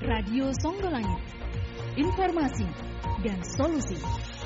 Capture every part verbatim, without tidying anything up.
Radio Songgolangit, informasi dan solusi.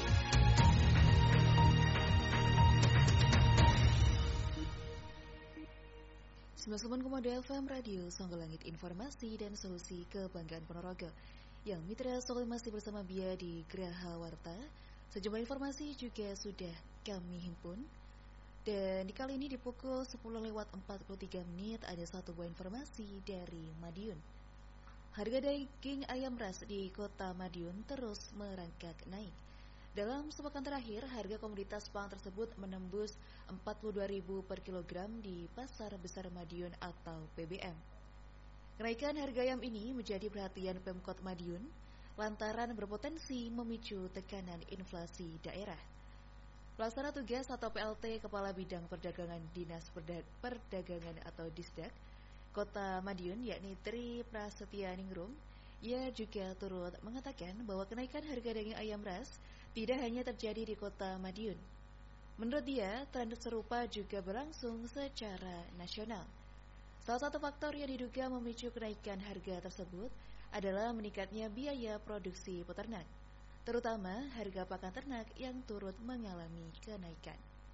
sembilan puluh sembilan koma dua F M Radio Songgolangit, informasi dan solusi kebanggaan Ponorogo. Yang mitra Songgol masih bersama Bia di Geraha Warta. Sejumlah informasi juga sudah kami himpun. Dan di kali ini di pukul sepuluh lewat empat puluh tiga menit ada satu buah informasi dari Madiun. Harga daging ayam ras di kota Madiun terus merangkak naik. Dalam sepekan terakhir, harga komoditas pangan tersebut menembus empat puluh dua ribu per kilogram di Pasar Besar Madiun atau P B M. Kenaikan harga ayam ini menjadi perhatian Pemkot Madiun lantaran berpotensi memicu tekanan inflasi daerah. Pelaksana tugas atau P L T Kepala Bidang Perdagangan Dinas Perdagangan atau Disdak Kota Madiun, yakni Tri Prasetya Ningrum, ia juga turut mengatakan bahwa kenaikan harga daging ayam ras tidak hanya terjadi di Kota Madiun. Menurut dia, tren serupa juga berlangsung secara nasional. Salah satu faktor yang diduga memicu kenaikan harga tersebut adalah meningkatnya biaya produksi peternak, terutama harga pakan ternak yang turut mengalami kenaikan.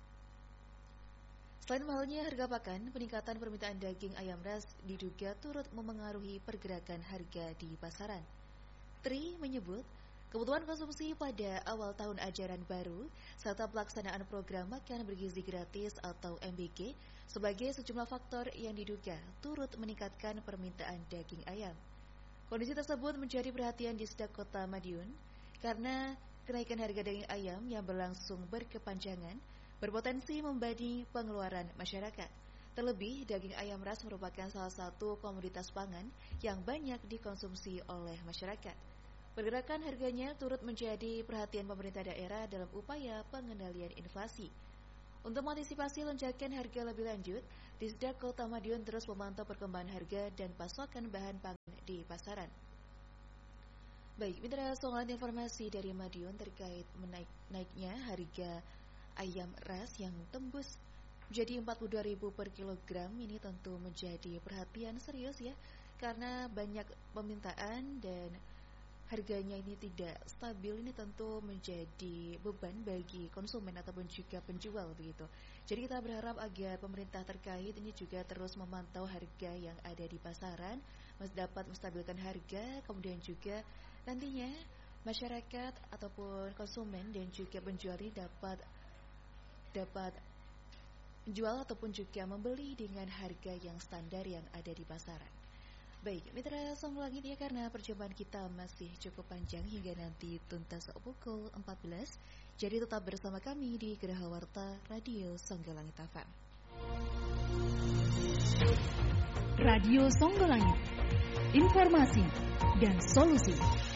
Selain halnya harga pakan, peningkatan permintaan daging ayam ras diduga turut memengaruhi pergerakan harga di pasaran. Tri menyebut, kebutuhan konsumsi pada awal tahun ajaran baru serta pelaksanaan program makan bergizi gratis atau M B G sebagai sejumlah faktor yang diduga turut meningkatkan permintaan daging ayam. Kondisi tersebut menjadi perhatian di Disdak Kota Madiun karena kenaikan harga daging ayam yang berlangsung berkepanjangan berpotensi membebani pengeluaran masyarakat. Terlebih, daging ayam ras merupakan salah satu komoditas pangan yang banyak dikonsumsi oleh masyarakat. Pergerakan harganya turut menjadi perhatian pemerintah daerah dalam upaya pengendalian inflasi. Untuk mengantisipasi lonjakan harga lebih lanjut, Disdak Kota Madiun terus memantau perkembangan harga dan pasokan bahan pangan di pasaran. Baik, mitra soal informasi dari Madiun terkait menaik naiknya harga ayam ras yang tembus menjadi empat puluh dua ribu per kilogram ini tentu menjadi perhatian serius ya, karena banyak permintaan dan harganya ini tidak stabil, ini tentu menjadi beban bagi konsumen ataupun juga penjual begitu. Jadi kita berharap agar pemerintah terkait ini juga terus memantau harga yang ada di pasaran, dapat menstabilkan harga, kemudian juga nantinya masyarakat ataupun konsumen dan juga penjual ini dapat dapat menjual ataupun juga membeli dengan harga yang standar yang ada di pasaran. Baik, mitra Songgolangit ya, karena perjumpaan kita masih cukup panjang hingga nanti tuntas pukul empat belas. Jadi tetap bersama kami di Geraha Warta Radio Songgolangit F M. Radio Songgolangit, informasi dan solusi.